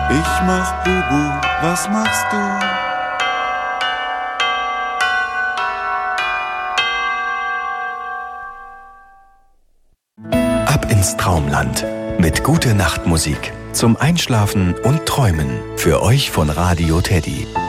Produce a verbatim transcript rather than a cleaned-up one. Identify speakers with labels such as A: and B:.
A: Ich mach Bubu, was machst du?
B: Ab ins Traumland mit Gute-Nacht-Musik zum Einschlafen und Träumen. Für euch von Radio Teddy.